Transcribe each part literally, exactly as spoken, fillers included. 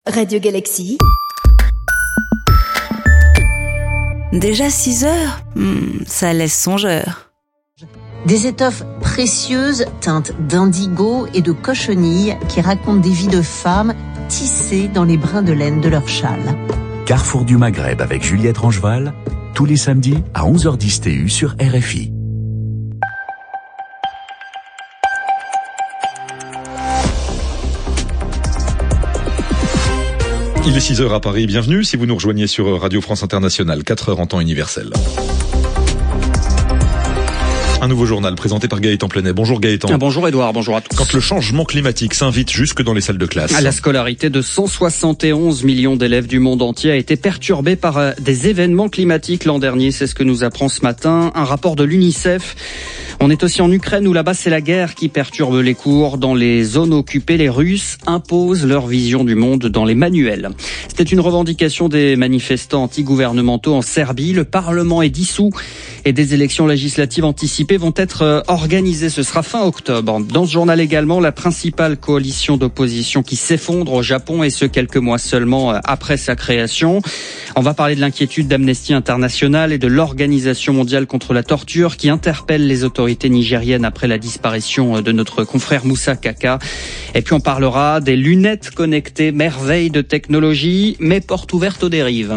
Radio Galaxy. Déjà six heures, hmm, ça laisse songeur. Des étoffes précieuses teintes d'indigo et de cochenille qui racontent des vies de femmes tissées dans les brins de laine de leur châle. Carrefour du Maghreb avec Juliette Rangeval, tous les samedis à onze heures dix T U sur R F I. Il est six heures à Paris, bienvenue si vous nous rejoignez sur Radio France Internationale, quatre heures en temps universel. Un nouveau journal présenté par Gaëtan Plenet. Bonjour Gaëtan. Ah, bonjour Edouard, bonjour à tous. Quand le changement climatique s'invite jusque dans les salles de classe. La scolarité de cent soixante et onze millions d'élèves du monde entier a été perturbée par des événements climatiques l'an dernier. C'est ce que nous apprend ce matin un rapport de l'UNICEF. On est aussi en Ukraine où là-bas c'est la guerre qui perturbe les cours. Dans les zones occupées, les Russes imposent leur vision du monde dans les manuels. C'était une revendication des manifestants anti-gouvernementaux en Serbie. Le Parlement est dissous et des élections législatives anticipées vont être organisées. Ce sera fin octobre. Dans ce journal également, la principale coalition d'opposition qui s'effondre au Japon et ce quelques mois seulement après sa création. On va parler de l'inquiétude d'Amnesty International et de l'Organisation mondiale contre la torture qui interpelle les autorités nigériennes après la disparition de notre confrère Moussa Kaka. Et puis on parlera des lunettes connectées, merveille de technologie, mais porte ouverte aux dérives.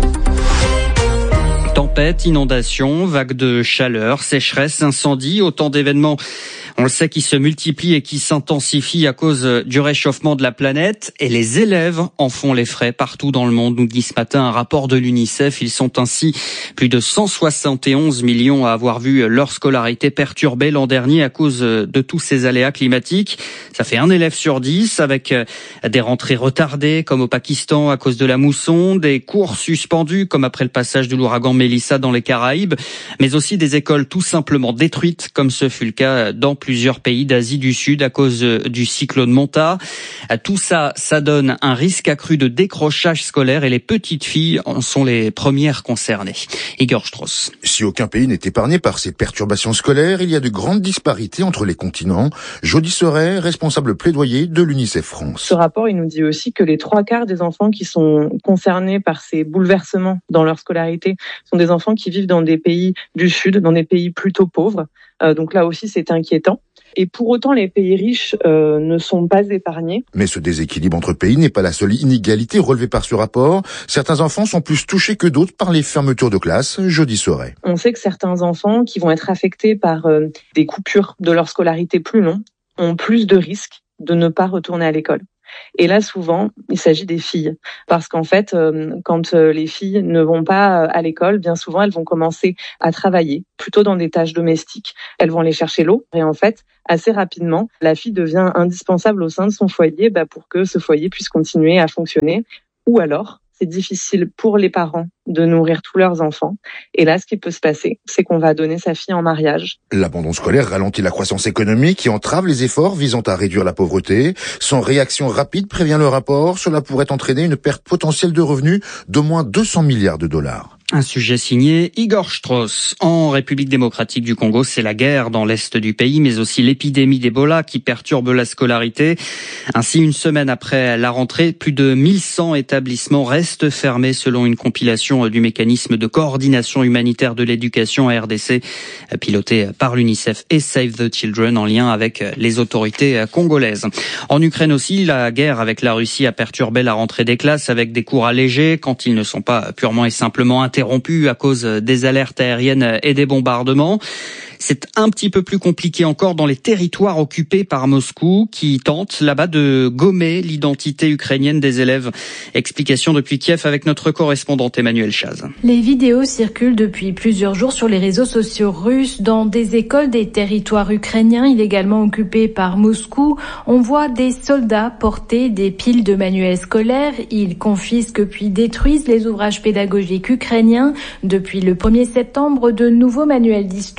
Tempête, inondations, vagues de chaleur, sécheresse, incendie, autant d'événements, on le sait, qui se multiplient et qui s'intensifient à cause du réchauffement de la planète. Et les élèves en font les frais partout dans le monde, nous dit ce matin un rapport de l'UNICEF. Ils sont ainsi plus de cent soixante et onze millions à avoir vu leur scolarité perturbée l'an dernier à cause de tous ces aléas climatiques. Ça fait un élève sur dix, avec des rentrées retardées comme au Pakistan à cause de la mousson, des cours suspendus comme après le passage de l'ouragan Mélissa dans les Caraïbes, mais aussi des écoles tout simplement détruites comme ce fut le cas dans plusieurs pays d'Asie du Sud à cause du cyclone Manta. Tout ça, ça donne un risque accru de décrochage scolaire et les petites filles en sont les premières concernées. Igor Strauss. Si aucun pays n'est épargné par ces perturbations scolaires, il y a de grandes disparités entre les continents. Jody Soret, responsable plaidoyer de l'UNICEF France. Ce rapport, il nous dit aussi que les trois quarts des enfants qui sont concernés par ces bouleversements dans leur scolarité sont des enfants qui vivent dans des pays du Sud, dans des pays plutôt pauvres. Euh, donc là aussi, c'est inquiétant. Et pour autant, les pays riches euh, ne sont pas épargnés. Mais ce déséquilibre entre pays n'est pas la seule inégalité relevée par ce rapport. Certains enfants sont plus touchés que d'autres par les fermetures de classe. Jody Soret. On sait que certains enfants qui vont être affectés par euh, des coupures de leur scolarité plus longues ont plus de risques de ne pas retourner à l'école. Et là, souvent, il s'agit des filles. Parce qu'en fait, euh, quand euh, les filles ne vont pas euh, à l'école, bien souvent, elles vont commencer à travailler, plutôt dans des tâches domestiques. Elles vont aller chercher l'eau. Et en fait, assez rapidement, la fille devient indispensable au sein de son foyer bah, pour que ce foyer puisse continuer à fonctionner. Ou alors, c'est difficile pour les parents de nourrir tous leurs enfants. Et là, ce qui peut se passer, c'est qu'on va donner sa fille en mariage. L'abandon scolaire ralentit la croissance économique et entrave les efforts visant à réduire la pauvreté. Sans réaction rapide, prévient le rapport, cela pourrait entraîner une perte potentielle de revenus d'au moins deux cents milliards de dollars. Un sujet signé Igor Strauss. En République démocratique du Congo, c'est la guerre dans l'est du pays, mais aussi l'épidémie d'Ebola qui perturbe la scolarité. Ainsi, une semaine après la rentrée, plus de mille cent établissements restent fermés selon une compilation du mécanisme de coordination humanitaire de l'éducation à R D C, piloté par l'UNICEF et Save the Children en lien avec les autorités congolaises. En Ukraine aussi, la guerre avec la Russie a perturbé la rentrée des classes avec des cours allégés quand ils ne sont pas purement et simplement interrompu à cause des alertes aériennes et des bombardements. C'est un petit peu plus compliqué encore dans les territoires occupés par Moscou qui tente là-bas de gommer l'identité ukrainienne des élèves. Explication depuis Kiev avec notre correspondante Emmanuel Chaz. Les vidéos circulent depuis plusieurs jours sur les réseaux sociaux russes dans des écoles des territoires ukrainiens illégalement occupés par Moscou. On voit des soldats porter des piles de manuels scolaires. Ils confisquent puis détruisent les ouvrages pédagogiques ukrainiens. Depuis le premier septembre, de nouveaux manuels d'histoire et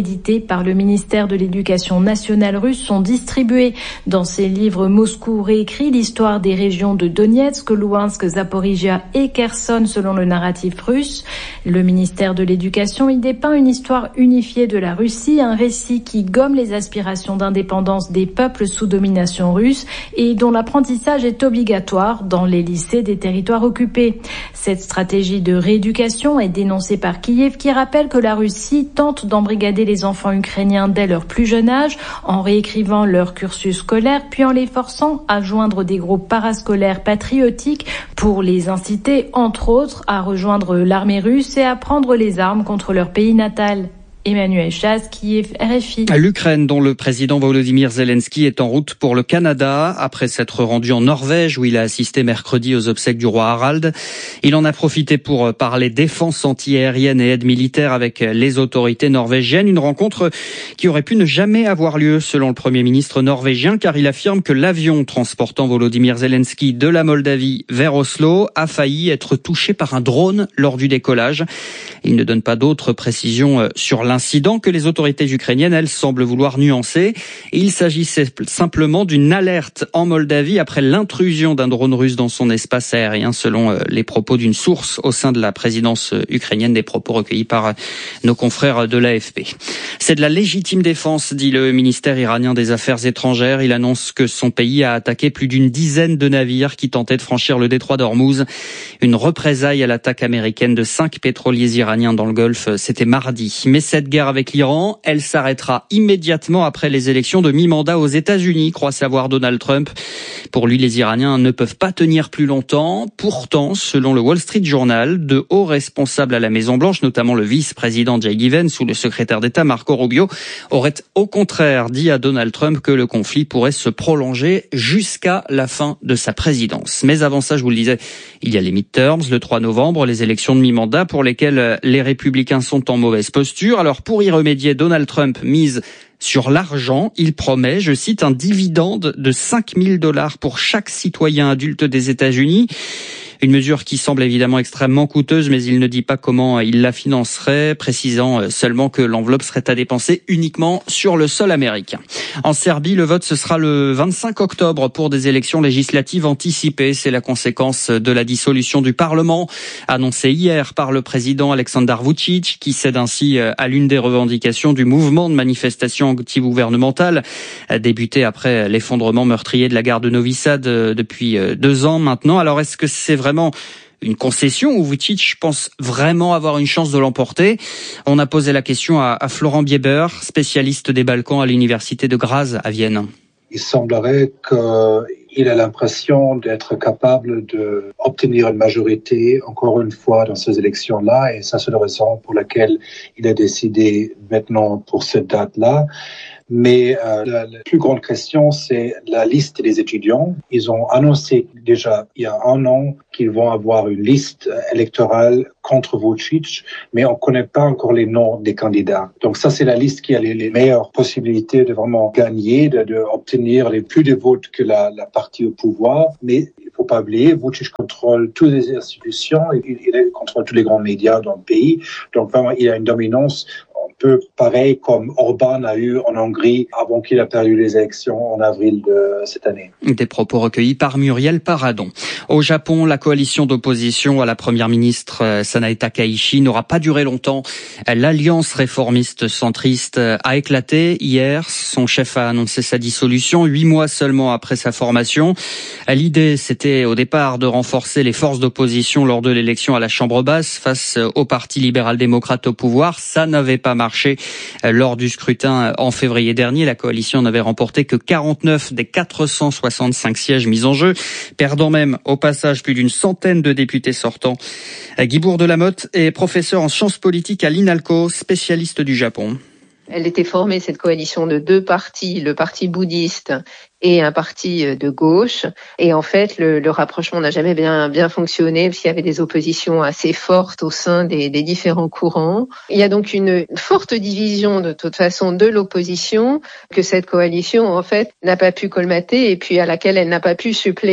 édités par le ministère de l'Éducation nationale russe sont distribués. Dans ces livres, Moscou réécrit l'histoire des régions de Donetsk, Louhansk, Zaporizhia et Kherson selon le narratif russe. Le ministère de l'Éducation y dépeint une histoire unifiée de la Russie, un récit qui gomme les aspirations d'indépendance des peuples sous domination russe et dont l'apprentissage est obligatoire dans les lycées des territoires occupés. Cette stratégie de rééducation est dénoncée par Kiev qui rappelle que la Russie tente d'embrigader les enfants ukrainiens dès leur plus jeune âge en réécrivant leur cursus scolaire puis en les forçant à joindre des groupes parascolaires patriotiques pour les inciter entre autres à rejoindre l'armée russe et à prendre les armes contre leur pays natal. Emmanuel Chasse, Kiev, R F I. L'Ukraine, dont le président Volodymyr Zelensky est en route pour le Canada, après s'être rendu en Norvège où il a assisté mercredi aux obsèques du roi Harald. Il en a profité pour parler défense antiaérienne et aide militaire avec les autorités norvégiennes. Une rencontre qui aurait pu ne jamais avoir lieu selon le Premier ministre norvégien, car il affirme que l'avion transportant Volodymyr Zelensky de la Moldavie vers Oslo a failli être touché par un drone lors du décollage. Il ne donne pas d'autres précisions sur l'incident que les autorités ukrainiennes, elles, semblent vouloir nuancer. Il s'agissait simplement d'une alerte en Moldavie après l'intrusion d'un drone russe dans son espace aérien, selon les propos d'une source au sein de la présidence ukrainienne, des propos recueillis par nos confrères de l'A F P. C'est de la légitime défense, dit le ministère iranien des Affaires étrangères. Il annonce que son pays a attaqué plus d'une dizaine de navires qui tentaient de franchir le détroit d'Ormuz. Une représaille à l'attaque américaine de cinq pétroliers iraniens dans le Golfe, c'était mardi. Mais cette guerre avec l'Iran, elle s'arrêtera immédiatement après les élections de mi-mandat aux États-Unis, croit savoir Donald Trump. Pour lui, les Iraniens ne peuvent pas tenir plus longtemps. Pourtant, selon le Wall Street Journal, de hauts responsables à la Maison-Blanche, notamment le vice-président Jay Vance ou le secrétaire d'État Marco Rubio, auraient au contraire dit à Donald Trump que le conflit pourrait se prolonger jusqu'à la fin de sa présidence. Mais avant ça, je vous le disais, il y a les midterms, le trois novembre, les élections de mi-mandat pour lesquelles les républicains sont en mauvaise posture. Alors pour y remédier, Donald Trump mise sur l'argent. Il promet, je cite, un dividende de cinq mille dollars pour chaque citoyen adulte des États-Unis. Une mesure qui semble évidemment extrêmement coûteuse, mais il ne dit pas comment il la financerait, précisant seulement que l'enveloppe serait à dépenser uniquement sur le sol américain. En Serbie, le vote, ce sera le vingt-cinq octobre pour des élections législatives anticipées. C'est la conséquence de la dissolution du Parlement, annoncée hier par le président Aleksandar Vučić, qui cède ainsi à l'une des revendications du mouvement de manifestation anti-gouvernementale, débuté après l'effondrement meurtrier de la gare de Novi Sad depuis deux ans maintenant. Alors, est-ce que c'est vraiment une concession où Vučić pense vraiment avoir une chance de l'emporter? On a posé la question à, à Florent Bieber, spécialiste des Balkans à l'université de Graz à Vienne. Il semblerait qu'il a l'impression d'être capable d'obtenir une majorité, encore une fois, dans ces élections-là, et ça c'est la raison pour laquelle il a décidé maintenant pour cette date-là. Mais euh, la, la plus grande question, c'est la liste des étudiants. Ils ont annoncé déjà il y a un an qu'ils vont avoir une liste électorale contre Vučić, mais on ne connaît pas encore les noms des candidats. Donc ça, c'est la liste qui a les, les meilleures possibilités de vraiment gagner, de, de obtenir les plus de votes que la, la partie au pouvoir. Mais il ne faut pas oublier, Vučić contrôle toutes les institutions, il, il contrôle tous les grands médias dans le pays. Donc vraiment, il a une dominance peu pareil comme Orban a eu en Hongrie avant qu'il a perdu les élections en avril de cette année. Des propos recueillis par Muriel Paradon. Au Japon, la coalition d'opposition à la première ministre Sanae Takaichi n'aura pas duré longtemps. L'alliance réformiste centriste a éclaté hier. Son chef a annoncé sa dissolution huit mois seulement après sa formation. L'idée, c'était au départ de renforcer les forces d'opposition lors de l'élection à la Chambre basse face au Parti libéral-démocrate au pouvoir. Ça n'avait pas marché. Lors du scrutin en février dernier, la coalition n'avait remporté que quarante-neuf des quatre cent soixante-cinq sièges mis en jeu, perdant même au passage plus d'une centaine de députés sortants. Guy Bourg-de-Lamotte est professeur en sciences politiques à l'INALCO, spécialiste du Japon. Elle était formée, cette coalition, de deux partis, le parti bouddhiste et un parti de gauche. Et en fait, le, le rapprochement n'a jamais bien, bien fonctionné parce qu'il y avait des oppositions assez fortes au sein des, des différents courants. Il y a donc une forte division, de toute façon, de l'opposition que cette coalition, en fait, n'a pas pu colmater et puis à laquelle elle n'a pas pu suppléer.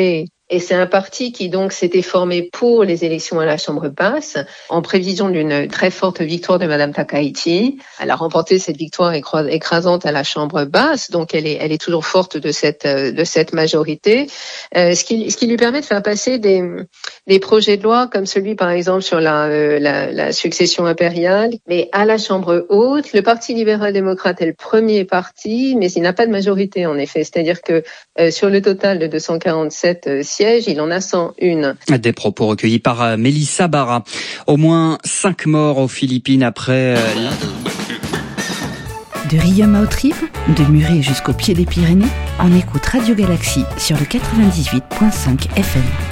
Et c'est un parti qui donc s'était formé pour les élections à la Chambre basse, en prévision d'une très forte victoire de Madame Takaichi. Elle a remporté cette victoire écrasante à la Chambre basse, donc elle est, elle est toujours forte de cette, de cette majorité. Euh, ce qui, ce qui lui permet de faire passer des, des projets de loi comme celui, par exemple, sur la, euh, la, la succession impériale. Mais à la Chambre haute, le Parti libéral-démocrate est le premier parti, mais il n'a pas de majorité, en effet. C'est-à-dire que euh, sur le total de deux cent quarante-sept euh, sièges, il en a cent un. Des propos recueillis par Mélissa Barra. Au moins cinq morts aux Philippines après... De Riom à Haute-Rive, de Muret jusqu'au pied des Pyrénées, on écoute Radio Galaxie sur le quatre-vingt-dix-huit virgule cinq F M.